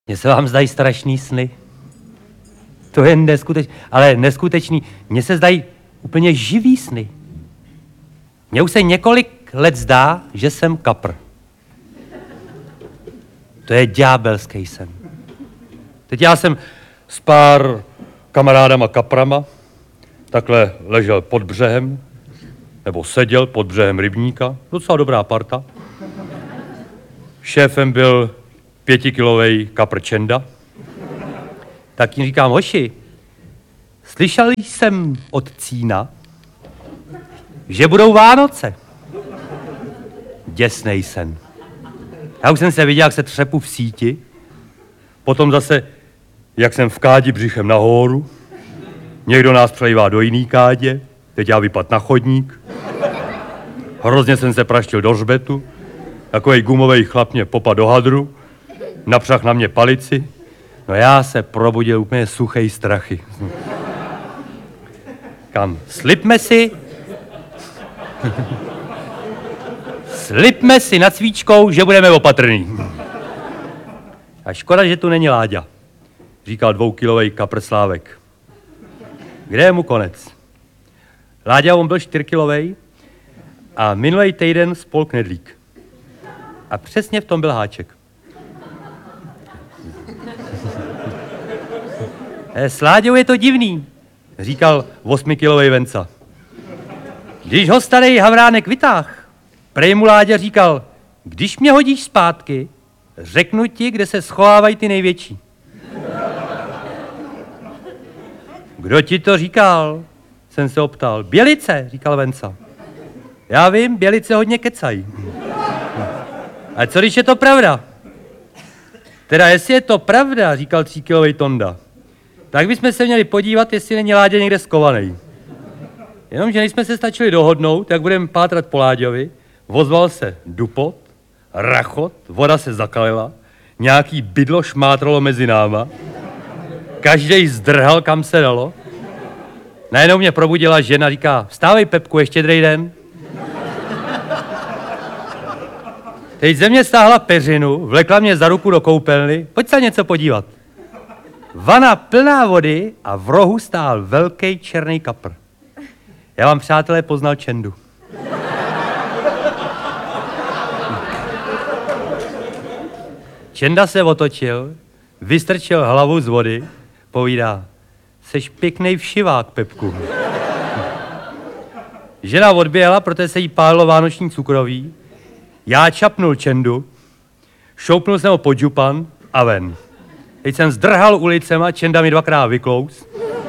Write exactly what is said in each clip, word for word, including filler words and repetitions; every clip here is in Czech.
Mně se vám zdají strašný sny. To je neskutečný, ale neskutečný. Mně se zdají úplně živý sny. Mně už se několik let zdá, že jsem kapr. To je ďábelský sen. Teď já jsem s pár kamarádama kaprama takhle ležel pod břehem, nebo seděl pod břehem rybníka. Docela dobrá parta. Šéfem byl pětikilovej kapr Čenda. Tak jim říkám, hoši, slyšel jsem od Cína, že budou Vánoce. Děsnej sen. Já už jsem se viděl, jak se třepu v síti, potom zase, jak jsem v kádi břichem nahoru, někdo nás přelívá do jiný kádě, teď já vypad na chodník, hrozně jsem se praštil do hřbetu, takovej gumovej chlap mě popad do hadru, napřah na mě palici, no já se probudil úplně suchej strachy. Kam? Slipme si, slipme si nad svíčkou, že budeme opatrný. A škoda, že tu není Láďa, říkal dvoukilovej kapr Slávek. Kde je mu konec? Láďa, on byl čtyřkilovej a minulej týden spol knedlík. A přesně v tom byl háček. S Láďou je to divný, říkal osmikilovej Venca. Když ho starý Havránek vytáh, prej mu Láďa říkal, když mě hodíš zpátky, řeknu ti, kde se schovávají ty největší. Kdo ti to říkal? Jsem se optal. Bělice, říkal Venca. Já vím, Bělice hodně kecají. A co když je to pravda? Teda jestli je to pravda, říkal tříkilovej Tonda, tak bychom se měli podívat, jestli není Láďa někde skovaný. Jenomže než jsme se stačili dohodnout, jak budeme pátrat po Láďovi, ozval se dupot, rachot, voda se zakalila, nějaký bydlo šmátralo mezi náma, každej zdrhal, kam se dalo. Najednou mě probudila žena, říká, vstávej Pepku, ještě druhý den. Teď ze mě stáhla peřinu, vlekla mě za ruku do koupelny, pojď se něco podívat. Vana plná vody a v rohu stál velký černý kapr. Já vám, přátelé, poznal Čendu. Čenda se otočil, vystrčil hlavu z vody, povídá, seš pěknej všivák, Pepku. Žena odběhla, protože se jí pálilo vánoční cukroví. Já čapnul Čendu, šoupnul jsem ho pod župan a ven. Teď jsem zdrhal ulicema, Čenda mi dvakrát vyklous.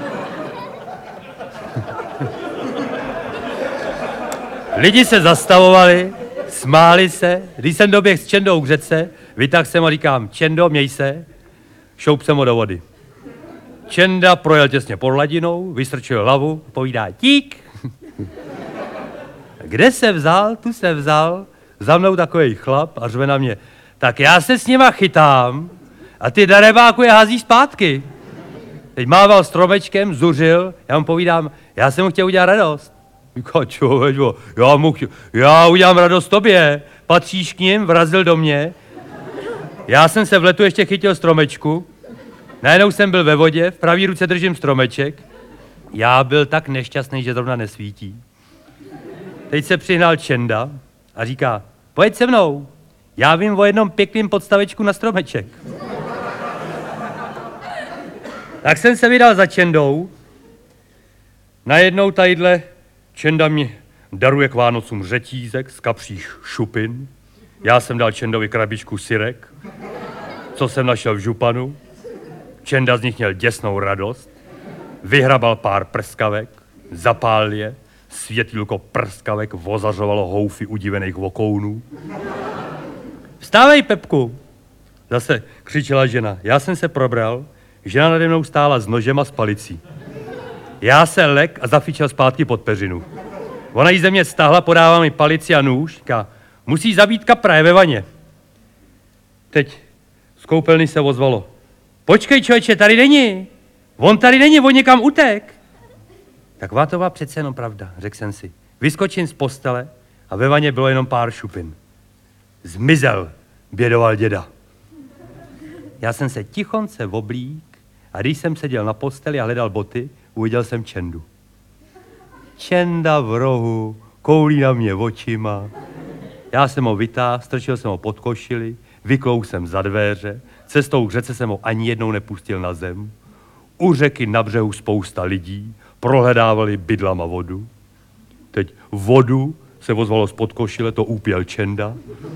Lidi se zastavovali, smáli se, když jsem doběhl s Čendou k řece, vytáhl jsem a říkám, Čendo, měj se, šoup jsem ho do vody. Čenda projel těsně pod hladinou, vystrčil hlavu, povídá, dík. Kde se vzal, tu se vzal, za mnou takovej chlap a řve na mě, tak já se s nima chytám a ty darebáku je hází zpátky. Teď mával stromečkem, zuřil, já mu povídám, já jsem mu chtěl udělat radost. Říká, čo, já, mu chtěl, já udělám radost tobě, patříš k nim, vrazil do mě. Já jsem se v letu ještě chytil stromečku, najednou jsem byl ve vodě, v pravý ruce držím stromeček. Já byl tak nešťastný, že zrovna nesvítí. Teď se přihnal Čenda a říká, pojď se mnou, já vím o jednom pěkným podstavečku na stromeček. Tak jsem se vydal za Čendou. Najednou tadyhle Čenda mi daruje k Vánocům řetízek z kapřích šupin. Já jsem dal Čendovi krabičku syrek, co jsem našel v županu. Čenda z nich měl děsnou radost. Vyhrabal pár prskavek, zapálil je, světýlko prskavek vozařovalo houfy udivených vokounů. Vstávej, Pepku! Zase křičela žena. Já jsem se probral, žena nade mnou stála s nožem a s palicí. Já se lek a zafičel zpátky pod peřinu. Ona jí ze mě stáhla, podává mi palici a nůž, říká, musí zabít kapra, je ve vaně. Teď z koupelny se ozvalo. Počkej, člověče, tady není. On tady není, on někam utek. Taková to byla přece jenom pravda, řekl jsem si. Vyskočím z postele a ve vaně bylo jenom pár šupin. Zmizel, bědoval děda. Já jsem se tichonce oblík a když jsem seděl na posteli a hledal boty, uviděl jsem Čendu. Čenda v rohu, koulí na mě očima. Já jsem ho vytáhl, strčil jsem ho pod košili, vyklouz jsem za dveře, cestou k řece jsem ho ani jednou nepustil na zem. U řeky na břehu spousta lidí, prohledávali bydlama vodu. Teď vodu se ozvalo spod košile, to úpěl Čenda.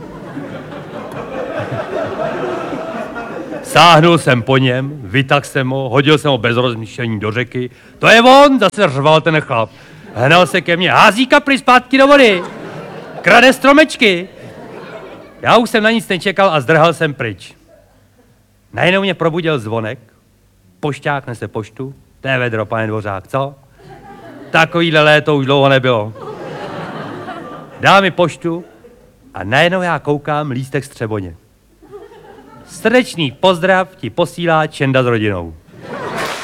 Sáhnul jsem po něm, vytáhl jsem ho, hodil jsem ho bez rozmýšlení do řeky. To je on, zase řval ten chlap. Hnal se ke mně, hází kapry zpátky do vody. Krade stromečky. Já už jsem na nic nečekal a zdrhal jsem pryč. Najednou mě probudil zvonek. Pošťák nese poštu. To je vedro, pane Dvořák, co? Takovýhle léto už dlouho nebylo. Dá mi poštu a najednou já koukám lístek z Třeboně. Srdečný pozdrav ti posílá Čenda s rodinou.